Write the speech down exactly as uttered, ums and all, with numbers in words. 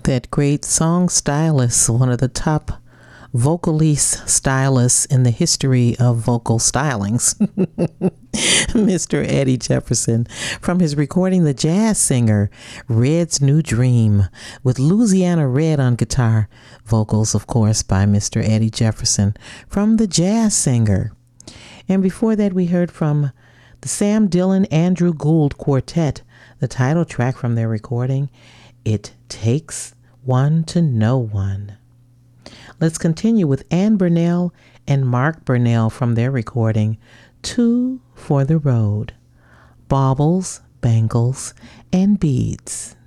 That great song stylist, one of the top vocalese stylists in the history of vocal stylings, Mister Eddie Jefferson, from his recording The Jazz Singer, Red's New Dream, with Louisiana Red on guitar, vocals, of course, by Mister Eddie Jefferson, from The Jazz Singer. And before that, we heard from the Sam Dillon Andrew Gould Quartet, the title track from their recording, It Takes One to Know One. Let's continue with Ann Burnell and Mark Burnell from their recording, Two for the Road, Baubles, Bangles, and Beads.